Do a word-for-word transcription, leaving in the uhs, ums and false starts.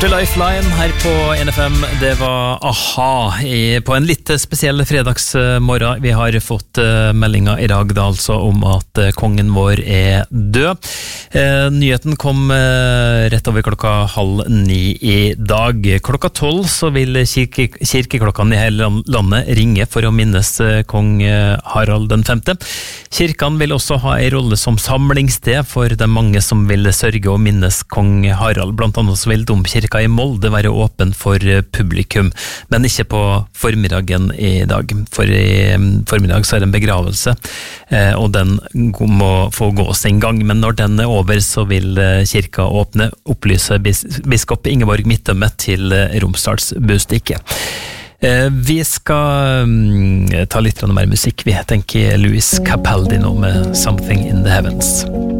hørte Lifeline her på N F M. Det var A-ha i, på en litt spesiell fredagsmorgen. Vi har fått uh, meldinger i dag da, altså, om at uh, kongen vår er død. Uh, nyheten kom uh, rett over klokka halv ni i dag. Klokka tolv så vil kirke, kirkeklokkene i hele landet ringe for å minnes uh, kong uh, Harald den femte. Kirken vil også ha en rolle som samlingssted for de mange som vil sørge og minnes kong Harald. Blant annet så vil domkirka i Molde være åpen for publikum, men ikke på formiddagen i dag. For i formiddag så er det en begravelse, og den må få gå sin gang. Men når den er over, så vil kirka åpne, opplyse biskop Ingeborg Midtømme til Romsdalsbustikket. Vi skal ta litt mer musikk. Vi tenker Louis Capaldi nå med Something in the Heavens.